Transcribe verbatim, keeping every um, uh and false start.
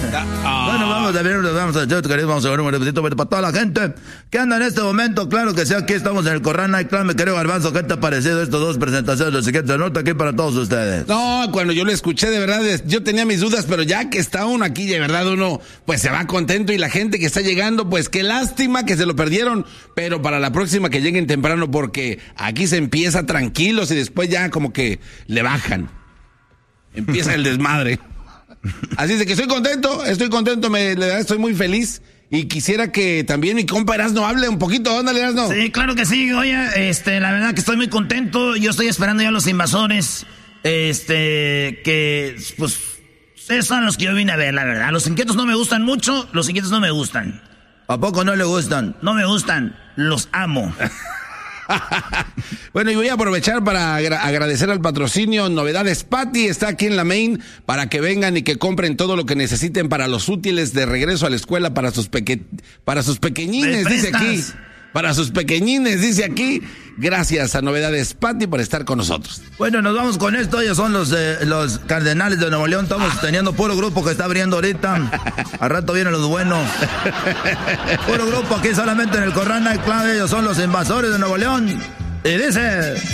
Ah. Bueno, vamos a ver, vamos a hacer, vamos a ver un repetito para toda la gente que anda en este momento. Claro que sí, aquí estamos en el Corral Nightclub. Me querido Garbanzo, ¿qué te ha parecido estas dos presentaciones de siguiente nota aquí para todos ustedes? No, cuando yo lo escuché, de verdad, yo tenía mis dudas, pero ya que está uno aquí, de verdad, uno pues se va contento, y la gente que está llegando, pues qué lástima que se lo perdieron, pero para la próxima que lleguen temprano, porque aquí se empieza tranquilos y después ya como que le bajan. Empieza el desmadre. Así es de que estoy contento, estoy contento, me, le, estoy muy feliz. Y quisiera que también mi compa Erasno hable un poquito. Ándale, Erasno. Sí, claro que sí. Oye, este, la verdad que estoy muy contento. Yo estoy esperando ya a los invasores. Este, que, pues, esos son los que yo vine a ver, la verdad. Los inquietos no me gustan mucho, los inquietos no me gustan. ¿A poco no le gustan? No me gustan, los amo. Bueno, y voy a aprovechar para agra- agradecer al patrocinio Novedades Patty. Está aquí en la Main para que vengan y que compren todo lo que necesiten para los útiles de regreso a la escuela para sus peque- para sus pequeñines, dice aquí. Para sus pequeñines, dice aquí. Gracias a Novedades Patty por estar con nosotros. Bueno, nos vamos con esto. Ellos son los, eh, los Cardenales de Nuevo León. Estamos ah. teniendo puro grupo que está abriendo ahorita. Al rato vienen los buenos. Puro grupo aquí solamente en el Corral Nightclub. Ellos son los Invasores de Nuevo León. Y dice...